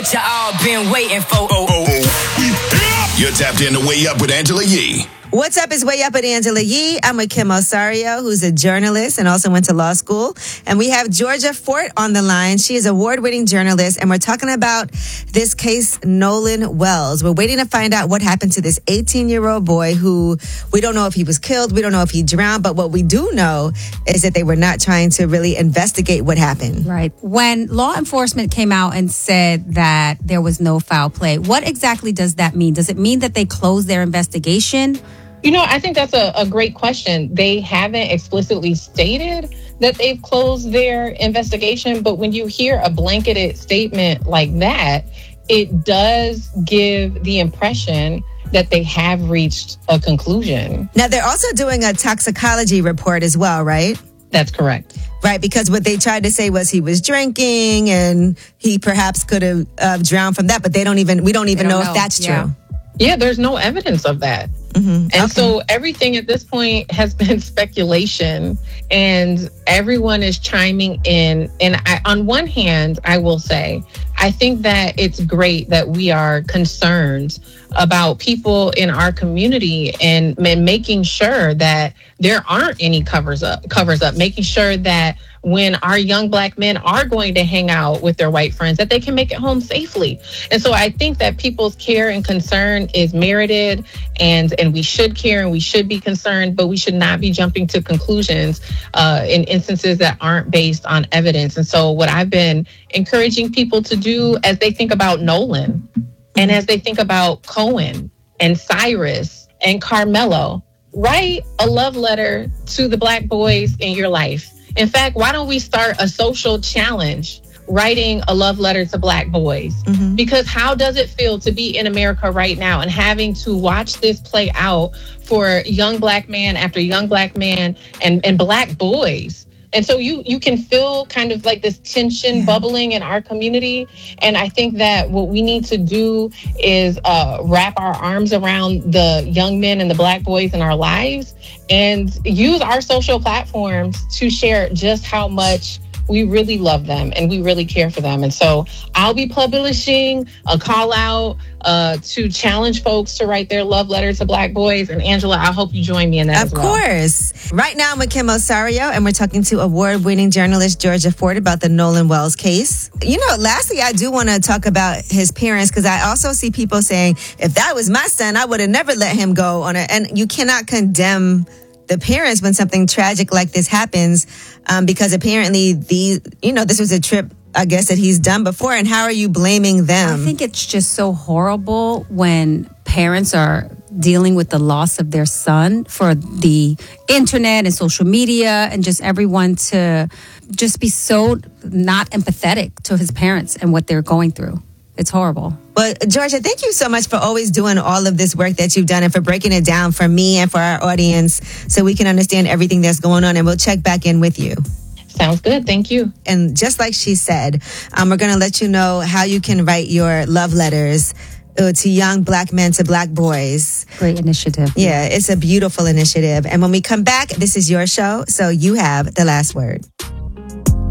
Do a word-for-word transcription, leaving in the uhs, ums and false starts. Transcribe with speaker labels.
Speaker 1: what you all been waiting for. Oh, oh,
Speaker 2: oh. You're tapped in to Way Up with Angela Yee.
Speaker 3: What's up? It's Way Up with Angela Yee. I'm with Kim Osario, who's a journalist and also went to law school. And we have Georgia Fort on the line. She is an award-winning journalist, and we're talking about this case, Nolan Wells. We're waiting to find out what happened to this eighteen-year-old boy who we don't know if he was killed. We don't know if he drowned. But what we do know is that they were not trying to really investigate what happened.
Speaker 4: Right. When law enforcement came out and said that there was no foul play, what exactly does that mean? Does it mean that they closed their investigation?
Speaker 5: You know, I think that's a, a great question. They haven't explicitly stated that they've closed their investigation, but when you hear a blanketed statement like that, it does give the impression that they have reached a conclusion.
Speaker 3: Now, they're also doing a toxicology report as well, right?
Speaker 5: That's correct.
Speaker 3: Right, because what they tried to say was he was drinking and he perhaps could have uh, drowned from that, but they don't even, we don't even
Speaker 4: don't
Speaker 3: know,
Speaker 4: know
Speaker 3: if that's
Speaker 4: yeah.
Speaker 3: true.
Speaker 5: Yeah, there's no evidence of that.
Speaker 3: Mm-hmm.
Speaker 5: And
Speaker 3: okay.
Speaker 5: so everything at this point has been speculation, and everyone is chiming in. And I, on one hand, I will say, I think that it's great that we are concerned about people in our community and, and making sure that there aren't any covers up, covers up, making sure that when our young Black men are going to hang out with their white friends, that they can make it home safely. And so I think that people's care and concern is merited, and, and we should care and we should be concerned, but we should not be jumping to conclusions uh, in instances that aren't based on evidence. And so what I've been encouraging people to do as they think about Nolan and as they think about Cohen and Cyrus and Carmelo, write a love letter to the Black boys in your life. In fact, why don't we start a social challenge, writing a love letter to Black boys? Mm-hmm. Because how does it feel to be in America right now and having to watch this play out for young Black man after young Black man and, and Black boys? And so you you can feel kind of like this tension yeah. bubbling in our community. And I think that what we need to do is uh, wrap our arms around the young men and the Black boys in our lives and use our social platforms to share just how much we really love them and we really care for them. And so I'll be publishing a call out uh, to challenge folks to write their love letter to Black boys. And Angela, I hope you join me in that
Speaker 3: of
Speaker 5: as well.
Speaker 3: Of course. Right now I'm with Kim Osario, and we're talking to award-winning journalist Georgia Fort about the Nolan Wells case. You know, lastly, I do want to talk about his parents, because I also see people saying, if that was my son, I would have never let him go on it. And you cannot condemn the parents when something tragic like this happens, um, because apparently the, you know, this was a trip, I guess, that he's done before. And how are you blaming them?
Speaker 4: I think it's just so horrible when parents are dealing with the loss of their son for the internet and social media and just everyone to just be so not empathetic to his parents and what they're going through. It's horrible.
Speaker 3: Well, Georgia, thank you so much for always doing all of this work that you've done and for breaking it down for me and for our audience so we can understand everything that's going on. And we'll check back in with you.
Speaker 5: Sounds good. Thank you.
Speaker 3: And just like she said, um, we're going to let you know how you can write your love letters uh, to young Black men, to Black boys.
Speaker 4: Great initiative.
Speaker 3: Yeah, it's a beautiful initiative. And when we come back, this is your show, so you have the last word.